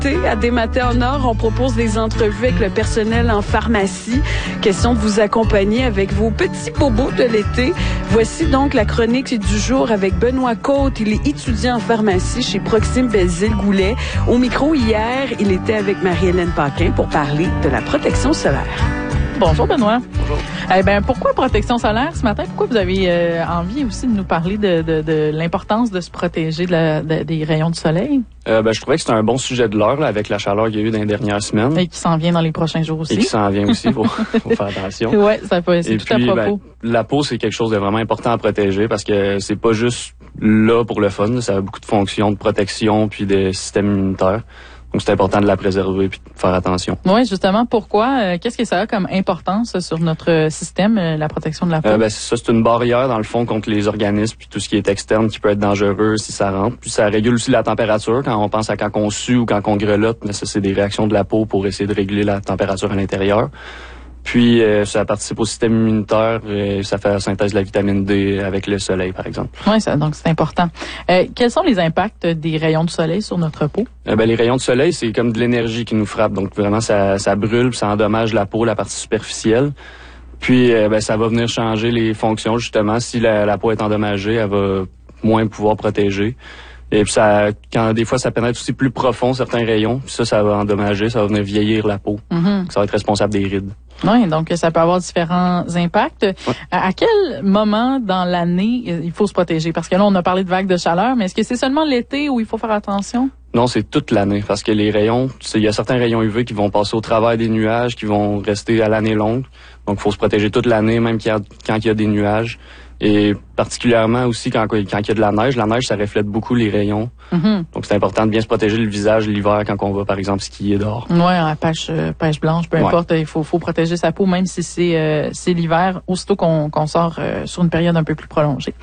l'été, à Des Matins en Or, on propose des entrevues avec le personnel en pharmacie. Question de vous accompagner avec vos petits bobos de l'été. Voici donc la chronique du jour avec Benoît Côte. Il est étudiant en pharmacie chez Proxime Belzile-Goulet. Au micro hier, il était avec Marie-Hélène Paquin pour parler de la protection solaire. Bonjour Benoît. Bonjour. Pourquoi protection solaire ce matin? Pourquoi vous avez envie aussi de nous parler de l'importance de se protéger des rayons du soleil? Je trouvais que c'était un bon sujet de l'heure là, avec la chaleur qu'il y a eu dans les dernières semaines. Et qui s'en vient dans les prochains jours aussi. Et qui s'en vient aussi, faut faire attention. Oui, c'est tout à propos. La peau, c'est quelque chose de vraiment important à protéger parce que c'est pas juste là pour le fun. Ça a beaucoup de fonctions de protection puis de système immunitaire. Donc, c'est important de la préserver puis de faire attention. Oui, justement. Pourquoi? Qu'est-ce que ça a comme importance sur notre système, la protection de la peau? C'est une barrière, dans le fond, contre les organismes puis tout ce qui est externe qui peut être dangereux si ça rentre. Puis, ça régule aussi la température quand on pense à quand on sue ou quand on grelotte. Mais ça, c'est des réactions de la peau pour essayer de réguler la température à l'intérieur. Puis, ça participe au système immunitaire et ça fait la synthèse de la vitamine D avec le soleil, par exemple. Oui, donc c'est important. Quels sont les impacts des rayons du soleil sur notre peau? Les rayons de soleil, c'est comme de l'énergie qui nous frappe. Donc, vraiment, ça brûle, ça endommage la peau, la partie superficielle. Puis, ça va venir changer les fonctions, justement. Si la peau est endommagée, elle va moins pouvoir protéger. Et puis, des fois, ça pénètre aussi plus profond, certains rayons. Puis ça va endommager, ça va venir vieillir la peau. Ça va être responsable des rides. Oui, donc ça peut avoir différents impacts. Ouais. À quel moment dans l'année il faut se protéger? Parce que là, on a parlé de vagues de chaleur, mais est-ce que c'est seulement l'été où il faut faire attention? Non, c'est toute l'année, parce que les rayons, il y a certains rayons UV qui vont passer au travers des nuages, qui vont rester à l'année longue. Donc, il faut se protéger toute l'année, même quand il y a des nuages. Et particulièrement aussi quand il y a de la neige, ça reflète beaucoup les rayons. Donc, c'est important de bien se protéger le visage l'hiver quand on va, par exemple, skier dehors. Oui, à pêche blanche, peu importe, il faut protéger sa peau, même si c'est l'hiver, aussitôt qu'on sort sur une période un peu plus prolongée.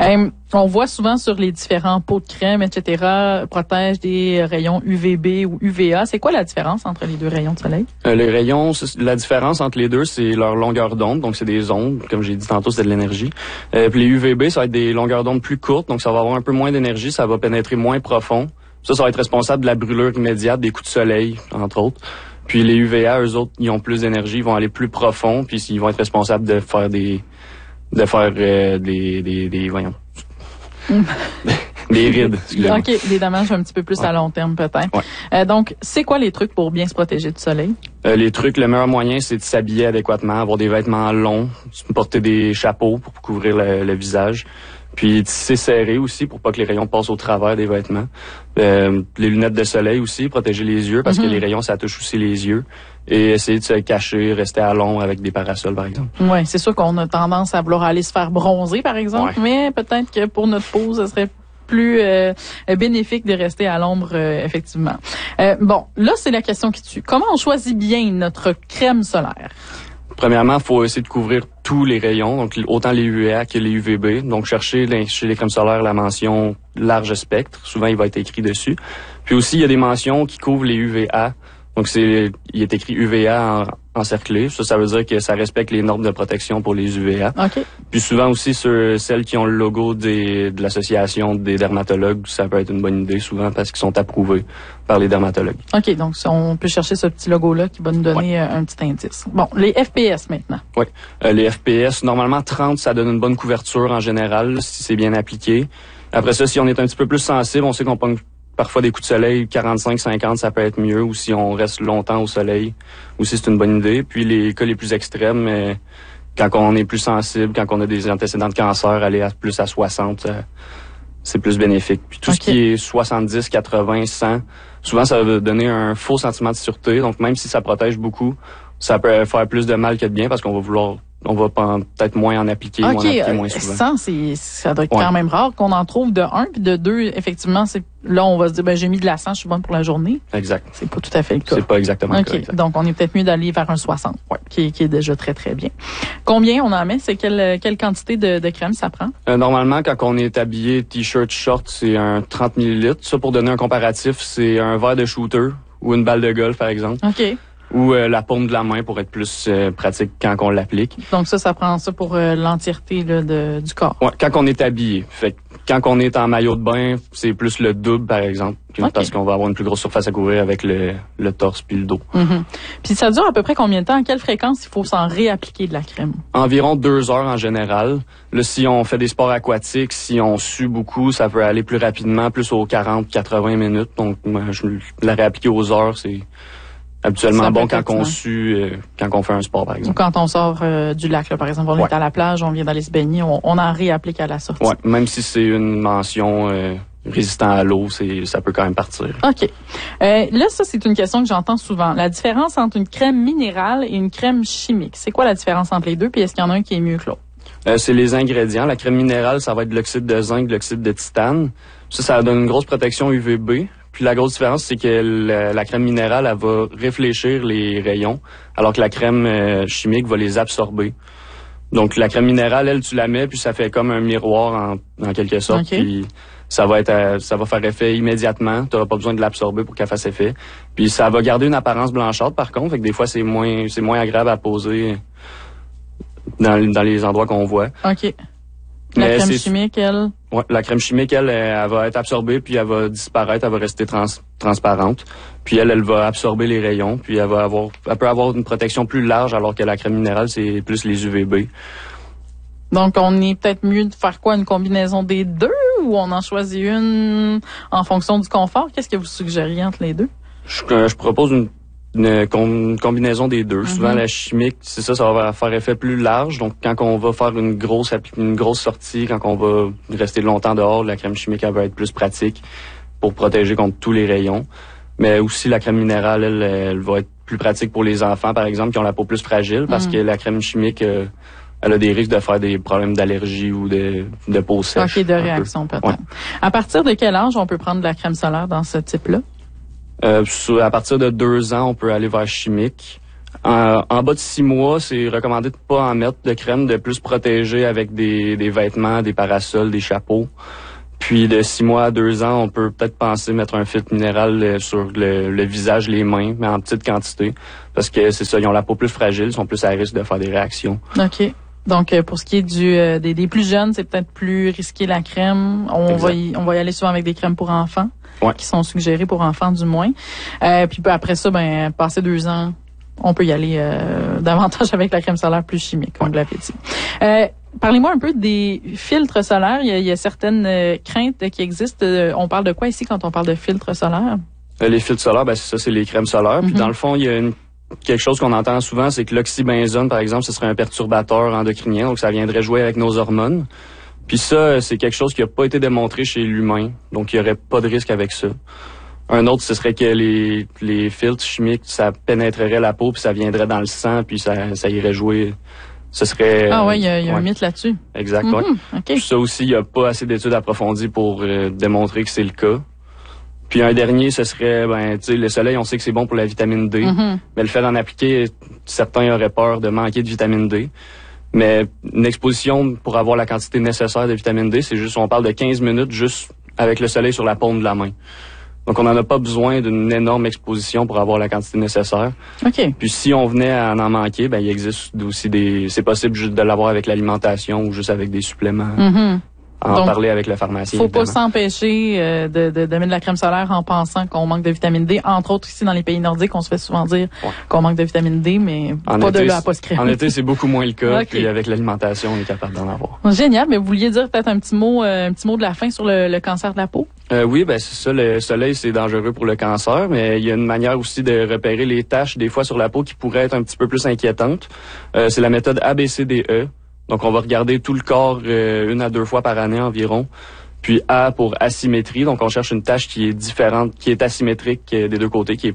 On voit souvent sur les différents pots de crème, etc., protège des rayons UVB ou UVA. C'est quoi la différence entre les deux rayons de soleil? Les rayons, la différence entre les deux, c'est leur longueur d'onde. Donc, c'est des ondes. Comme j'ai dit tantôt, c'est de l'énergie. Puis les UVB, ça va être des longueurs d'onde plus courtes. Donc, ça va avoir un peu moins d'énergie. Ça va pénétrer moins profond. Ça va être responsable de la brûlure immédiate, des coups de soleil, entre autres. Puis les UVA, eux autres, ils ont plus d'énergie. Ils vont aller plus profond. Puis ils vont être responsables de faire des voyons. Des rides, excusez-moi. OK, des dommages un petit peu plus à long terme, peut-être. Ouais. Donc, c'est quoi les trucs pour bien se protéger du soleil? Les trucs, le meilleur moyen, c'est de s'habiller adéquatement, avoir des vêtements longs, porter des chapeaux pour couvrir le visage. Puis tisser serré aussi pour pas que les rayons passent au travers des vêtements. Les lunettes de soleil aussi, protéger les yeux parce que les rayons, ça touche aussi les yeux. Et essayer de se cacher, rester à l'ombre avec des parasols, par exemple. Oui, c'est sûr qu'on a tendance à vouloir aller se faire bronzer, par exemple, mais peut-être que pour notre peau, ce serait plus bénéfique de rester à l'ombre, effectivement. Là, c'est la question qui tue. Comment on choisit bien notre crème solaire? Premièrement, il faut essayer de couvrir tous les rayons, donc autant les UVA que les UVB. Donc, chercher chez les crèmes solaires la mention large spectre. Souvent, il va être écrit dessus. Puis aussi, il y a des mentions qui couvrent les UVA. Donc, il est écrit UVA encerclé. Ça veut dire que ça respecte les normes de protection pour les UVA. Okay. Puis souvent aussi, sur celles qui ont le logo de l'association des dermatologues, ça peut être une bonne idée souvent parce qu'ils sont approuvés par les dermatologues. OK, donc on peut chercher ce petit logo-là qui va nous donner un petit indice. Bon, les FPS maintenant. Oui, les FPS, normalement 30, ça donne une bonne couverture en général, si c'est bien appliqué. Après ça, si on est un petit peu plus sensible, on sait qu'on pogne parfois des coups de soleil, 45, 50, ça peut être mieux. Ou si on reste longtemps au soleil, aussi c'est une bonne idée. Puis les cas les plus extrêmes, quand on est plus sensible, quand on a des antécédents de cancer, aller plus à 60, c'est plus bénéfique. Puis tout ce qui est 70, 80, 100, souvent ça va donner un faux sentiment de sûreté. Donc même si ça protège beaucoup, ça peut faire plus de mal que de bien parce qu'on va peut-être moins en appliquer, moins souvent. 100, ça doit être quand même rare qu'on en trouve de 1, puis de 2, effectivement, là, on va se dire, j'ai mis de la 100, je suis bonne pour la journée. Exact. C'est pas tout à fait le cas. C'est pas exactement le cas. Exact. Donc, on est peut-être mieux d'aller vers un 60, qui est déjà très, très bien. Combien on en met? C'est quelle quantité de crème ça prend? Normalement, quand on est habillé t-shirt, short, c'est un 30 ml. Ça, pour donner un comparatif, c'est un verre de shooter ou une balle de golf, par exemple. OK. Ou la paume de la main pour être plus pratique quand on l'applique. Donc ça prend ça pour l'entièreté du corps. Ouais, quand on est habillé. Fait Quand on est en maillot de bain, c'est plus le double, par exemple, parce qu'on va avoir une plus grosse surface à couvrir avec le torse puis le dos. Puis ça dure à peu près combien de temps? À quelle fréquence il faut s'en réappliquer de la crème? Environ 2 heures en général. Là, si on fait des sports aquatiques, si on sue beaucoup, ça peut aller plus rapidement, plus aux 40-80 minutes. Donc, la réappliquer aux heures, c'est habituellement bon quand on sue, quand on fait un sport, par exemple. Ou quand on sort du lac, là, par exemple, on est à la plage, on vient d'aller se baigner, on en réapplique à la sortie. Ouais, même si c'est une mention résistant à l'eau, ça peut quand même partir. OK. Là, ça, c'est une question que j'entends souvent. La différence entre une crème minérale et une crème chimique. C'est quoi la différence entre les deux? Puis est-ce qu'il y en a un qui est mieux que l'autre? C'est les ingrédients. La crème minérale, ça va être de l'oxyde de zinc, de l'oxyde de titane. Ça donne une grosse protection UVB. Puis la grosse différence, c'est que la crème minérale, elle va réfléchir les rayons, alors que la crème chimique va les absorber. Donc la crème minérale, elle, tu la mets, puis ça fait comme un miroir en quelque sorte. Okay. Puis ça va faire effet immédiatement. Tu n'auras pas besoin de l'absorber pour qu'elle fasse effet. Puis ça va garder une apparence blanchâtre, par contre. Fait que des fois, c'est moins agréable à poser dans les endroits qu'on voit. OK. La crème chimique, elle? Ouais, la crème chimique, elle va être absorbée, puis elle va disparaître, elle va rester transparente. Puis elle va absorber les rayons, puis elle peut avoir une protection plus large, alors que la crème minérale, c'est plus les UVB. Donc, on est peut-être mieux de faire quoi? Une combinaison des deux, ou on en choisit une en fonction du confort? Qu'est-ce que vous suggériez entre les deux? Je propose une combinaison des deux. Souvent, la chimique, c'est ça va faire effet plus large. Donc, quand on va faire une grosse sortie, quand on va rester longtemps dehors, la crème chimique, elle va être plus pratique pour protéger contre tous les rayons. Mais aussi, la crème minérale, elle va être plus pratique pour les enfants, par exemple, qui ont la peau plus fragile, parce que la crème chimique, elle a des risques de faire des problèmes d'allergie ou de peau sèche. OK, de réaction peut-être. Ouais. À partir de quel âge on peut prendre de la crème solaire dans ce type-là? À partir de 2 ans, on peut aller vers chimique. En bas de 6 mois, c'est recommandé de pas en mettre de crème, de plus protéger avec des vêtements, des parasols, des chapeaux. Puis de 6 mois à 2 ans, on peut peut-être penser mettre un filtre minéral sur le visage, les mains, mais en petite quantité. Parce que c'est ça, ils ont la peau plus fragile, ils sont plus à risque de faire des réactions. OK. Donc, pour ce qui est des plus jeunes, c'est peut-être plus risqué la crème. On va y aller souvent avec des crèmes pour enfants. Ouais. Qui sont suggérées pour enfants du moins. Puis après ça, passé 2 ans, on peut y aller davantage avec la crème solaire plus chimique, comme vous l'avez dit. Parlez-moi un peu des filtres solaires. Il y a certaines craintes qui existent. On parle de quoi ici quand on parle de filtres solaires? Les filtres solaires, c'est ça, c'est les crèmes solaires. Puis dans le fond, il y a quelque chose qu'on entend souvent, c'est que l'oxybenzone, par exemple, ce serait un perturbateur endocrinien, donc ça viendrait jouer avec nos hormones. Puis ça, c'est quelque chose qui n'a pas été démontré chez l'humain, donc il n'y aurait pas de risque avec ça. Un autre, ce serait que les filtres chimiques, ça pénétrerait la peau, puis ça viendrait dans le sang, puis ça irait jouer. Ce serait... Ah ouais, il y a un mythe là-dessus. Exact, ouais. Okay. Puis ça aussi, il n'y a pas assez d'études approfondies pour démontrer que c'est le cas. Puis un dernier, ce serait, tu sais, le soleil, on sait que c'est bon pour la vitamine D, mais le fait d'en appliquer, certains auraient peur de manquer de vitamine D. Mais une exposition pour avoir la quantité nécessaire de vitamine D, c'est juste, on parle de 15 minutes juste avec le soleil sur la paume de la main. Donc, on n'en a pas besoin d'une énorme exposition pour avoir la quantité nécessaire. OK. Puis, si on venait à en manquer, il existe aussi c'est possible juste de l'avoir avec l'alimentation ou juste avec des suppléments. Donc, parler avec le pharmacien. Faut pas s'empêcher de mettre de la crème solaire en pensant qu'on manque de vitamine D. Entre autres, ici, dans les pays nordiques, on se fait souvent dire qu'on manque de vitamine D, mais pas de là à pas se créer. En été, c'est beaucoup moins le cas. Puis avec l'alimentation, on est capable d'en avoir. Génial. Mais vous vouliez dire peut-être un petit mot de la fin sur le cancer de la peau? Oui, c'est ça. Le soleil, c'est dangereux pour le cancer, mais il y a une manière aussi de repérer les taches, des fois, sur la peau qui pourraient être un petit peu plus inquiétantes. C'est la méthode ABCDE. Donc, on va regarder tout le corps 1 à 2 fois par année environ. Puis A pour asymétrie. Donc, on cherche une tache qui est différente, qui est asymétrique des deux côtés, qui est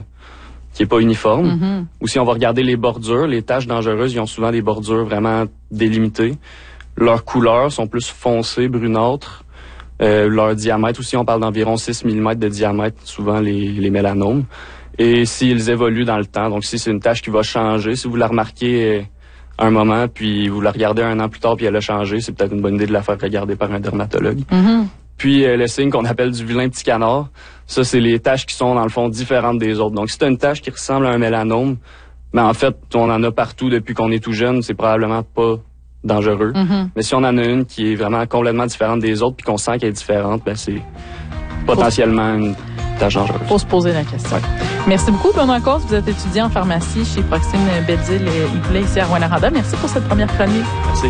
pas uniforme. Aussi, on va regarder les bordures. Les taches dangereuses, ils ont souvent des bordures vraiment délimitées. Leurs couleurs sont plus foncées, brunâtres. Leur diamètre aussi, on parle d'environ 6 mm de diamètre, souvent les mélanomes. Et s'ils évoluent dans le temps, donc si c'est une tache qui va changer, si vous la remarquez un moment, puis vous la regardez 1 an plus tard, puis elle a changé, c'est peut-être une bonne idée de la faire regarder par un dermatologue. Puis le signe qu'on appelle du vilain petit canard, ça, c'est les taches qui sont, dans le fond, différentes des autres. Donc, si tu as une tache qui ressemble à un mélanome, mais en fait, on en a partout depuis qu'on est tout jeune, c'est probablement pas dangereux. Mais si on en a une qui est vraiment complètement différente des autres puis qu'on sent qu'elle est différente, ben c'est potentiellement une tâche dangereuse. Faut se poser la question. Ouais. Merci beaucoup, Benoît Côte. Vous êtes étudiant en pharmacie chez Proxime Belzile et ici à Rouyn-Noranda. Merci pour cette première chronique. Merci.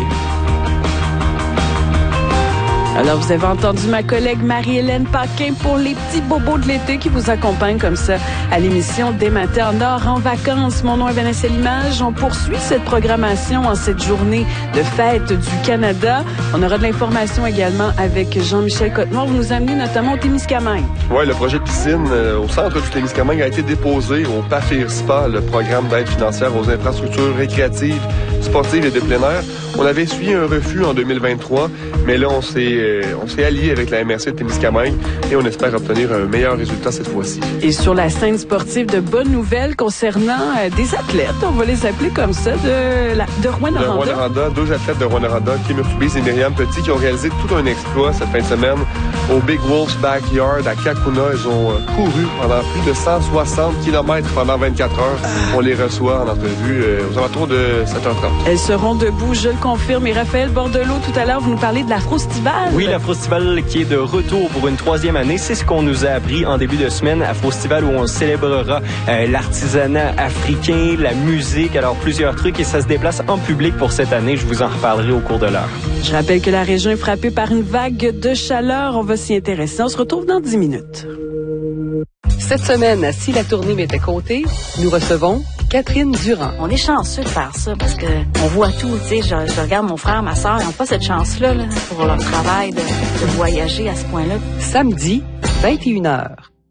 Alors, vous avez entendu ma collègue Marie-Hélène Paquin pour les petits bobos de l'été qui vous accompagnent comme ça à l'émission Des matins en or en vacances. Mon nom est Vanessa Limage. On poursuit cette programmation en cette journée de fête du Canada. On aura de l'information également avec Jean-Michel Cotenoir. Vous nous amenez notamment au Témiscamingue. Oui, le projet de piscine au centre du Témiscamingue a été déposé au PAFIR-SPA, le programme d'aide financière aux infrastructures récréatives, sportives et de plein air. On avait essuyé un refus en 2023, mais là, on s'est allié avec la MRC de Témiscamingue et on espère obtenir un meilleur résultat cette fois-ci. Et sur la scène sportive, de bonnes nouvelles concernant des athlètes, on va les appeler comme ça, de Rouyn-Noranda. De Rouyn-Noranda, 2 athlètes de Rouyn-Noranda, Kim Urtubise et Myriam Petit, qui ont réalisé tout un exploit cette fin de semaine au Big Wolf's Backyard à Kakuna. Ils ont couru pendant plus de 160 km pendant 24 heures. On les reçoit en entrevue aux alentours de 7h30. Elles seront debout, je le confirme. Et Raphaël Bordelot, tout à l'heure, vous nous parlez de l'Afrostival. Oui, l'Afrostival qui est de retour pour une 3e année. C'est ce qu'on nous a appris en début de semaine. Afrostival où on célébrera l'artisanat africain, la musique, alors plusieurs trucs et ça se déplace en public pour cette année. Je vous en reparlerai au cours de l'heure. Je rappelle que la région est frappée par une vague de chaleur. On va s'y intéresser. On se retrouve dans 10 minutes. Cette semaine, à Si la tournée m'était comptée, nous recevons Catherine Durand. On est chanceux de faire ça parce que on voit tout, tu sais. Je regarde mon frère, ma sœur, ils n'ont pas cette chance-là là, pour leur travail de voyager à ce point-là. Samedi, 21h.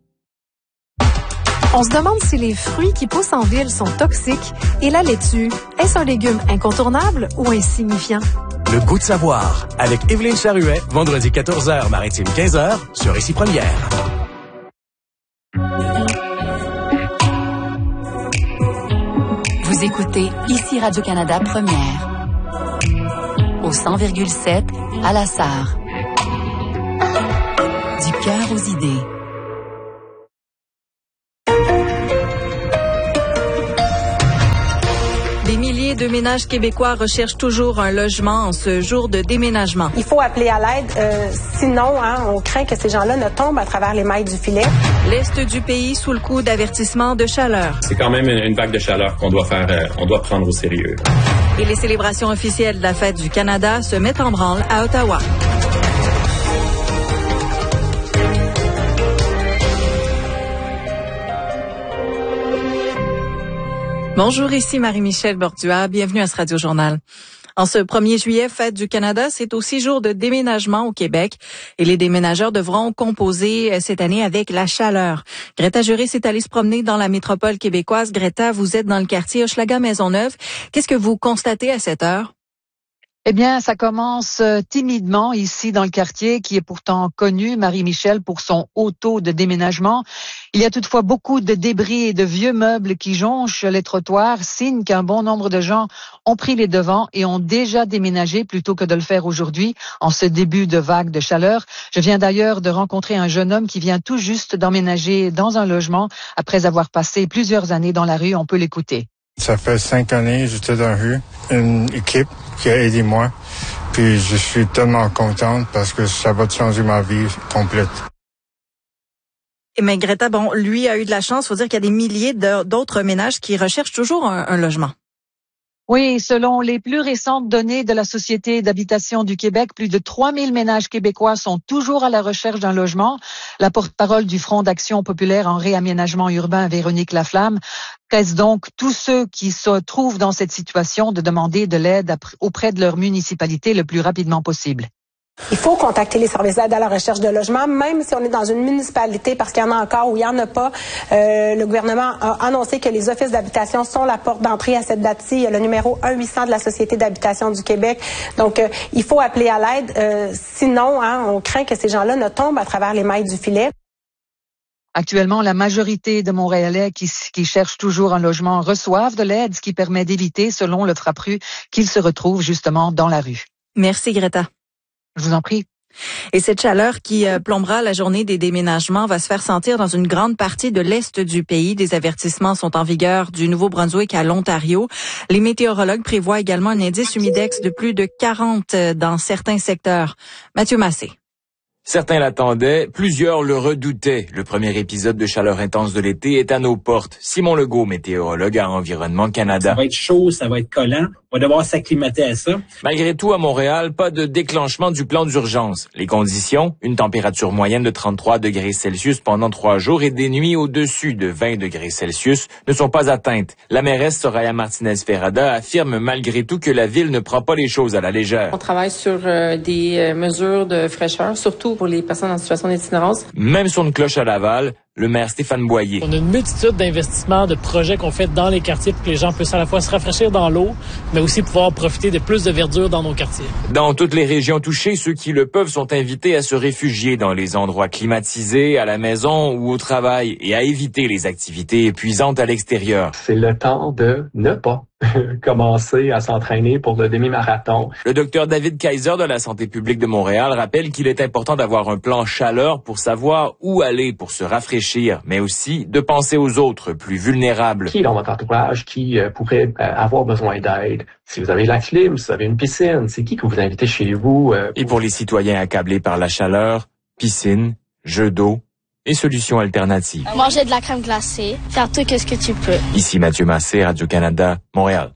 On se demande si les fruits qui poussent en ville sont toxiques et la laitue, est-ce un légume incontournable ou insignifiant? Le goût de savoir avec Évelyne Charruet, vendredi 14h, maritime 15h, sur Ici Première. Vous écoutez Ici Radio-Canada Première. Au 100,7 à la Sarre. Du cœur aux idées. Des milliers de ménages québécois recherchent toujours un logement en ce jour de déménagement. Il faut appeler à l'aide, sinon on craint que ces gens-là ne tombent à travers les mailles du filet. L'Est du pays sous le coup d'avertissement de chaleur. C'est quand même une vague de chaleur qu'on doit prendre au sérieux. Et les célébrations officielles de la Fête du Canada se mettent en branle à Ottawa. Bonjour, ici Marie-Michel Bordua. Bienvenue à ce Radio-Journal. En ce 1er juillet, Fête du Canada, c'est aussi jour de déménagement au Québec. Et les déménageurs devront composer cette année avec la chaleur. Greta Juré s'est allée se promener dans la métropole québécoise. Greta, vous êtes dans le quartier Hochelaga-Maisonneuve. Qu'est-ce que vous constatez à cette heure? Eh bien, ça commence timidement ici dans le quartier qui est pourtant connu, Marie-Michel, pour son haut taux de déménagement. Il y a toutefois beaucoup de débris et de vieux meubles qui jonchent les trottoirs, signe qu'un bon nombre de gens ont pris les devants et ont déjà déménagé plutôt que de le faire aujourd'hui en ce début de vague de chaleur. Je viens d'ailleurs de rencontrer un jeune homme qui vient tout juste d'emménager dans un logement après avoir passé plusieurs années dans la rue. On peut l'écouter. Ça fait 5 années, j'étais dans la rue, une équipe qui a aidé moi, puis je suis tellement contente parce que ça va changer ma vie complète. Mais Greta, bon, lui a eu de la chance, faut dire qu'il y a des milliers d'autres ménages qui recherchent toujours un logement. Oui, selon les plus récentes données de la Société d'habitation du Québec, plus de 3000 ménages québécois sont toujours à la recherche d'un logement. La porte-parole du Front d'action populaire en réaménagement urbain, Véronique Laflamme, presse donc tous ceux qui se trouvent dans cette situation de demander de l'aide auprès de leur municipalité le plus rapidement possible. Il faut contacter les services d'aide à la recherche de logement, même si on est dans une municipalité, parce qu'il y en a encore ou il y en a pas. Le gouvernement a annoncé que les offices d'habitation sont la porte d'entrée à cette date-ci. Il y a le numéro 1-800 de la Société d'habitation du Québec. Donc, il faut appeler à l'aide. Sinon, on craint que ces gens-là ne tombent à travers les mailles du filet. Actuellement, la majorité de Montréalais qui cherchent toujours un logement reçoivent de l'aide, ce qui permet d'éviter, selon le Frappru, qu'ils se retrouvent justement dans la rue. Merci, Greta. Je vous en prie. Et cette chaleur qui plombera la journée des déménagements va se faire sentir dans une grande partie de l'est du pays. Des avertissements sont en vigueur du Nouveau-Brunswick à l'Ontario. Les météorologues prévoient également un indice humidex de plus de 40 dans certains secteurs. Mathieu Massé. Certains l'attendaient, plusieurs le redoutaient. Le premier épisode de chaleur intense de l'été est à nos portes. Simon Legault, météorologue à Environnement Canada. Ça va être chaud, ça va être collant. On va devoir s'acclimater à ça. Malgré tout, à Montréal, pas de déclenchement du plan d'urgence. Les conditions, une température moyenne de 33 degrés Celsius pendant 3 jours et des nuits au-dessus de 20 degrés Celsius ne sont pas atteintes. La mairesse Soraya Martinez-Ferrada affirme malgré tout que la ville ne prend pas les choses à la légère. On travaille sur des mesures de fraîcheur, surtout pour les personnes en situation d'itinérance. Même sur une cloche à Laval, le maire Stéphane Boyer. On a une multitude d'investissements, de projets qu'on fait dans les quartiers pour que les gens puissent à la fois se rafraîchir dans l'eau, mais aussi pouvoir profiter de plus de verdure dans nos quartiers. Dans toutes les régions touchées, ceux qui le peuvent sont invités à se réfugier dans les endroits climatisés, à la maison ou au travail, et à éviter les activités épuisantes à l'extérieur. C'est le temps de ne pas commencer à s'entraîner pour le demi-marathon. Le docteur David Kaiser de la Santé publique de Montréal rappelle qu'il est important d'avoir un plan chaleur pour savoir où aller pour se rafraîchir, mais aussi de penser aux autres plus vulnérables. Qui dans votre entourage qui pourrait avoir besoin d'aide? Si vous avez la clim, si vous avez une piscine, c'est qui que vous invitez chez vous? Et pour les citoyens accablés par la chaleur, piscine, jeux d'eau et solutions alternatives. Manger de la crème glacée, faire tout ce que tu peux. Ici Mathieu Massé, Radio-Canada, Montréal.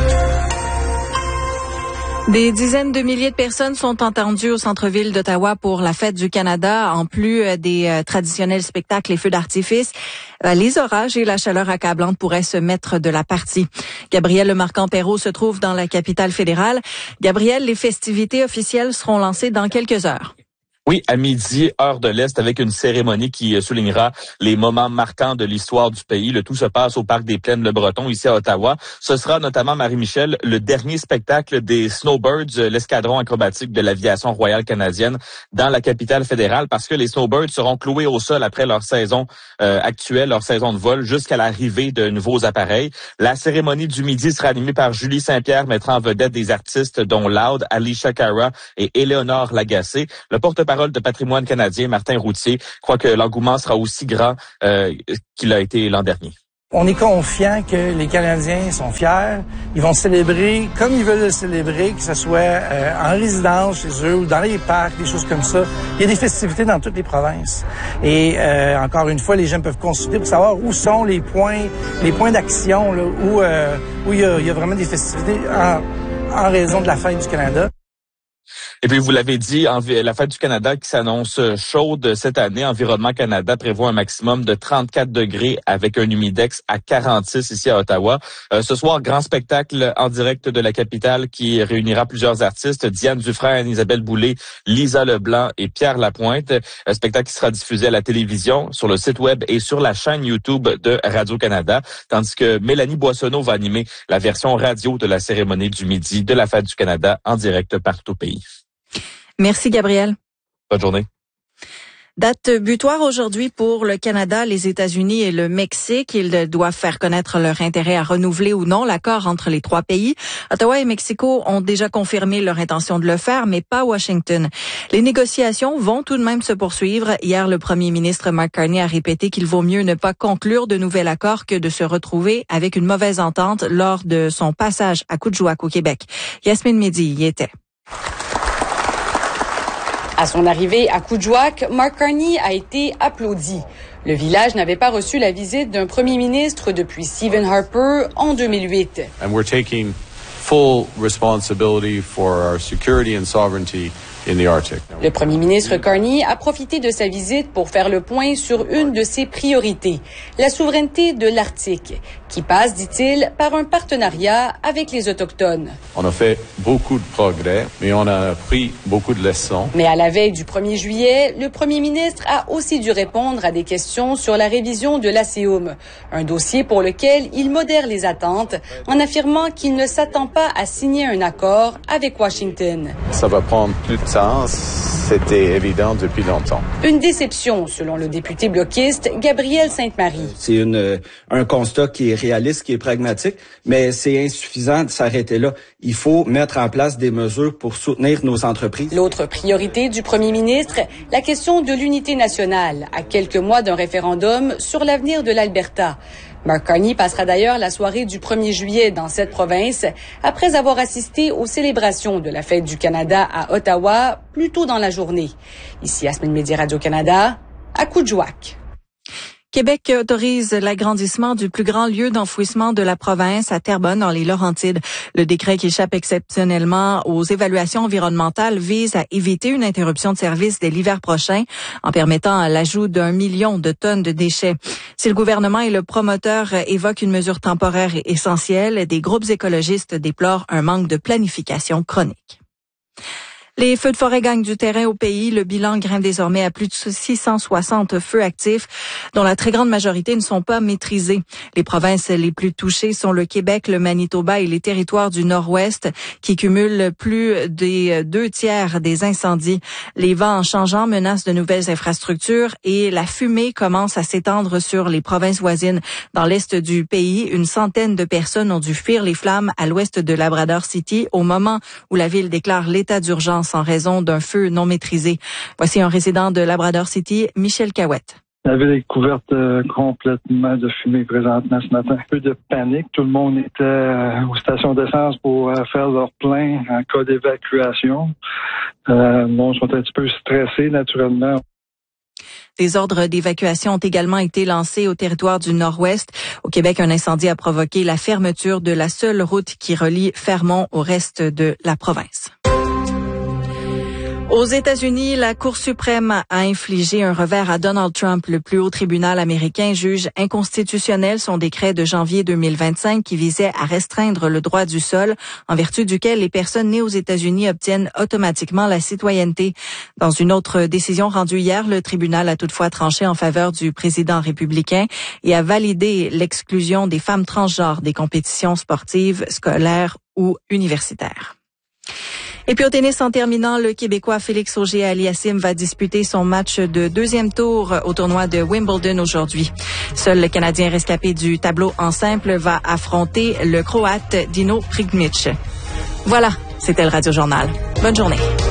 Des dizaines de milliers de personnes sont attendues au centre-ville d'Ottawa pour la fête du Canada, en plus des traditionnels spectacles et feux d'artifice. Les orages et la chaleur accablante pourraient se mettre de la partie. Gabriel Lemarquand-Perrault se trouve dans la capitale fédérale. Gabriel, les festivités officielles seront lancées dans quelques heures. Oui, à midi, heure de l'Est, avec une cérémonie qui soulignera les moments marquants de l'histoire du pays. Le tout se passe au Parc des Plaines-le-Breton, ici à Ottawa. Ce sera notamment, Marie-Michel, le dernier spectacle des Snowbirds, l'escadron acrobatique de l'aviation royale canadienne, dans la capitale fédérale, parce que les Snowbirds seront cloués au sol après leur saison actuelle, leur saison de vol, jusqu'à l'arrivée de nouveaux appareils. La cérémonie du midi sera animée par Julie Saint-Pierre, mettant en vedette des artistes dont Loud, Alicia Cara et Éléonore Lagacé. Le porte-parole de Patrimoine canadien, Martin Routier, croit que l'engouement sera aussi grand qu'il a été l'an dernier. On est confiant que les Canadiens sont fiers. Ils vont célébrer comme ils veulent le célébrer, que ce soit en résidence chez eux ou dans les parcs, des choses comme ça. Il y a des festivités dans toutes les provinces. Et encore une fois, les gens peuvent consulter pour savoir où sont les points d'action là, où il y a vraiment des festivités en raison de la fête du Canada. Et puis, vous l'avez dit, la Fête du Canada qui s'annonce chaude cette année. Environnement Canada prévoit un maximum de 34 degrés avec un humidex à 46 ici à Ottawa. Ce soir, grand spectacle en direct de la capitale qui réunira plusieurs artistes. Diane Dufresne, Isabelle Boulay, Lisa Leblanc et Pierre Lapointe. Un spectacle qui sera diffusé à la télévision, sur le site web et sur la chaîne YouTube de Radio-Canada. Tandis que Mélanie Boissonneau va animer la version radio de la cérémonie du midi de la Fête du Canada en direct partout au pays. Merci, Gabriel. Bonne journée. Date butoir aujourd'hui pour le Canada, les États-Unis et le Mexique. Ils doivent faire connaître leur intérêt à renouveler ou non l'accord entre les trois pays. Ottawa et Mexico ont déjà confirmé leur intention de le faire, mais pas Washington. Les négociations vont tout de même se poursuivre. Hier, le premier ministre Mark Carney a répété qu'il vaut mieux ne pas conclure de nouvel accord que de se retrouver avec une mauvaise entente lors de son passage à Coudjouac au Québec. Yasmine Mehdi y était. À son arrivée à Coudjouac, Mark Carney a été applaudi. Le village n'avait pas reçu la visite d'un premier ministre depuis Stephen Harper en 2008. And we're taking full responsibility for our security and sovereignty in the Arctic. Le premier ministre Carney a profité de sa visite pour faire le point sur une de ses priorités, la souveraineté de l'Arctique, qui passe, dit-il, par un partenariat avec les Autochtones. On a fait beaucoup de progrès, mais on a appris beaucoup de leçons. Mais à la veille du 1er juillet, le premier ministre a aussi dû répondre à des questions sur la révision de l'ASEUM, un dossier pour lequel il modère les attentes en affirmant qu'il ne s'attend pas à signer un accord avec Washington. Ça va prendre plus de temps, c'était évident depuis longtemps. Une déception, selon le député bloquiste Gabriel Sainte-Marie. C'est un constat qui est réaliste, qui est pragmatique, mais c'est insuffisant de s'arrêter là. Il faut mettre en place des mesures pour soutenir nos entreprises. L'autre priorité du premier ministre, la question de l'unité nationale, à quelques mois d'un référendum sur l'avenir de l'Alberta. Mark Carney passera d'ailleurs la soirée du 1er juillet dans cette province après avoir assisté aux célébrations de la Fête du Canada à Ottawa plus tôt dans la journée. Ici, Yasmine Média, Radio-Canada, à Coudjouac. Québec autorise l'agrandissement du plus grand lieu d'enfouissement de la province à Terrebonne, dans les Laurentides. Le décret qui échappe exceptionnellement aux évaluations environnementales vise à éviter une interruption de service dès l'hiver prochain en permettant l'ajout d'1 million de tonnes de déchets. Si le gouvernement et le promoteur évoquent une mesure temporaire et essentielle, des groupes écologistes déplorent un manque de planification chronique. Les feux de forêt gagnent du terrain au pays. Le bilan grimpe désormais à plus de 660 feux actifs, dont la très grande majorité ne sont pas maîtrisés. Les provinces les plus touchées sont le Québec, le Manitoba et les territoires du Nord-Ouest, qui cumulent plus des 2/3 des incendies. Les vents changeants menacent de nouvelles infrastructures et la fumée commence à s'étendre sur les provinces voisines. Dans l'est du pays, une centaine de personnes ont dû fuir les flammes à l'ouest de Labrador City au moment où la ville déclare l'état d'urgence en raison d'un feu non maîtrisé. Voici un résident de Labrador City, Michel Cahouette. La ville est couverte complètement de fumée présentement ce matin. Un peu de panique. Tout le monde était aux stations d'essence pour faire leur plein en cas d'évacuation. Bon, ils sont un petit peu stressés naturellement. Des ordres d'évacuation ont également été lancés au territoire du Nord-Ouest. Au Québec, un incendie a provoqué la fermeture de la seule route qui relie Fermont au reste de la province. Aux États-Unis, la Cour suprême a infligé un revers à Donald Trump. Le plus haut tribunal américain juge inconstitutionnel son décret de janvier 2025 qui visait à restreindre le droit du sol, en vertu duquel les personnes nées aux États-Unis obtiennent automatiquement la citoyenneté. Dans une autre décision rendue hier, le tribunal a toutefois tranché en faveur du président républicain et a validé l'exclusion des femmes transgenres des compétitions sportives, scolaires ou universitaires. Et puis au tennis, en terminant, le Québécois Félix Auger-Aliassime va disputer son match de deuxième tour au tournoi de Wimbledon aujourd'hui. Seul le Canadien rescapé du tableau en simple va affronter le Croate Dino Prigmic. Voilà, c'était le Radio Journal. Bonne journée.